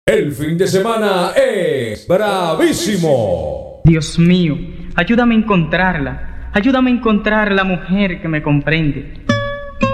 El fin de semana es bravísimo. Dios mío, ayúdame a encontrarla. Ayúdame a encontrar la mujer que me comprende.